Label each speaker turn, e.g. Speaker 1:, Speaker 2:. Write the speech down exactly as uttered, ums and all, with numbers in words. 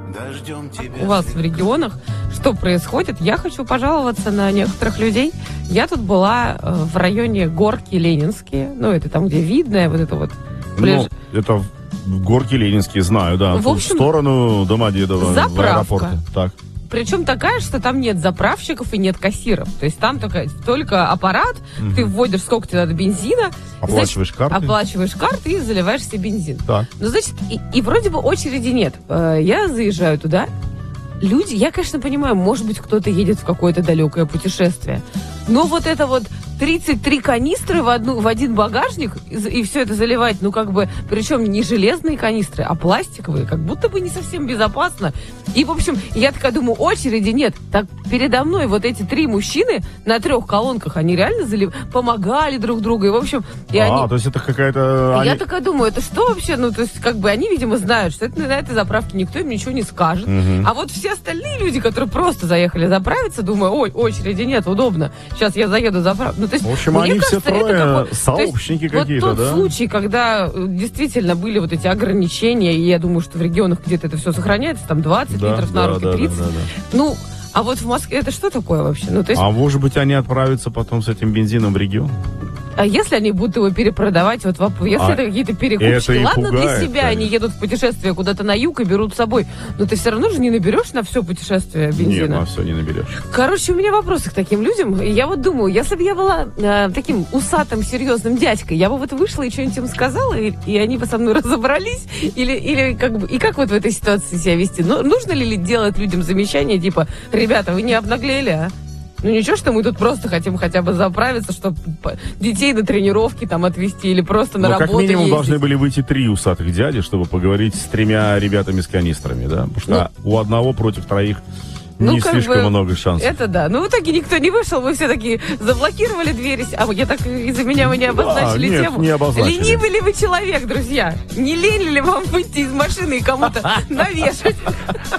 Speaker 1: у вас в регионах, что происходит. Я хочу пожаловаться на некоторых людей. Я тут была в районе Горки Ленинские, ну, это там, где Видное, вот это вот.
Speaker 2: Ну, это Горки Ленинские, знаю, да.
Speaker 1: В общем,
Speaker 2: в сторону Домодедово,
Speaker 1: заправка.
Speaker 2: В аэропорте. Так.
Speaker 1: Причем такая, что там нет заправщиков и нет кассиров. То есть там только, только аппарат, угу. Ты вводишь, сколько тебе надо бензина.
Speaker 2: Оплачиваешь карты.
Speaker 1: Оплачиваешь карты и заливаешь себе бензин.
Speaker 2: Так.
Speaker 1: Ну, значит, и, и вроде бы очереди нет. Я заезжаю туда. Люди, я, конечно, понимаю, может быть, кто-то едет в какое-то далекое путешествие. Но вот это вот тридцать три канистры в, одну, в один багажник и, и все это заливать, ну как бы, причем не железные канистры, а пластиковые, как будто бы не совсем безопасно. И, в общем, я такая думаю, очереди нет. Так передо мной вот эти три мужчины на трех колонках, они реально залив... помогали друг другу. И, в общем, и
Speaker 2: а,
Speaker 1: они...
Speaker 2: то есть это какая-то...
Speaker 1: Я
Speaker 2: они...
Speaker 1: такая думаю, это что вообще? Ну, то есть, как бы, они, видимо, знают, что это на этой заправке никто им ничего не скажет.
Speaker 2: Угу.
Speaker 1: А вот все остальные люди, которые просто заехали заправиться, думаю, ой, очереди нет, удобно. Сейчас я заеду заправиться. Ну, то есть,
Speaker 2: в общем,
Speaker 1: мне
Speaker 2: они
Speaker 1: кажется,
Speaker 2: все трое
Speaker 1: какой...
Speaker 2: сообщники
Speaker 1: есть,
Speaker 2: какие-то,
Speaker 1: вот тот
Speaker 2: да?
Speaker 1: случай, когда действительно были вот эти ограничения, и я думаю, что в регионах где-то это все сохраняется, там двадцать
Speaker 2: да,
Speaker 1: литров
Speaker 2: да,
Speaker 1: на руки,
Speaker 2: да,
Speaker 1: тридцать.
Speaker 2: Да, да, да.
Speaker 1: Ну, а вот в Москве это что такое вообще? Ну, то есть...
Speaker 2: А может быть, они отправятся потом с этим бензином в регион?
Speaker 1: А если они будут его перепродавать, вот если
Speaker 2: а
Speaker 1: это какие-то перекупщики,
Speaker 2: это
Speaker 1: ладно,
Speaker 2: пугает,
Speaker 1: для себя
Speaker 2: конечно.
Speaker 1: Они едут в путешествие куда-то на юг и берут с собой, но ты все равно же не наберешь на все путешествие бензина.
Speaker 2: Нет, на все не наберешь.
Speaker 1: Короче, у меня вопросы к таким людям. Я вот думаю, если бы я была э, таким усатым, серьезным дядькой, я бы вот вышла и что-нибудь им сказала, и, и они бы со мной разобрались, или, или как бы, и как вот в этой ситуации себя вести? Ну, нужно ли делать людям замечания, типа, ребята, вы не обнаглели, а? Ну ничего, что мы тут просто хотим хотя бы заправиться, чтобы детей на тренировки там отвезти или просто на
Speaker 2: Но
Speaker 1: работу
Speaker 2: как минимум
Speaker 1: ездить.
Speaker 2: Должны были выйти три усатых дяди, чтобы поговорить с тремя ребятами с канистрами, да? Потому что ну, у одного против троих
Speaker 1: ну,
Speaker 2: не слишком
Speaker 1: бы,
Speaker 2: много шансов.
Speaker 1: Это да. Но в итоге никто не вышел, мы все такие заблокировали двери. А я так из-за меня вы не обозначили
Speaker 2: а, нет,
Speaker 1: тему.
Speaker 2: Не обозначили.
Speaker 1: Ленивый ли вы человек, друзья? Не лень ли вам выйти из машины и кому-то навешать?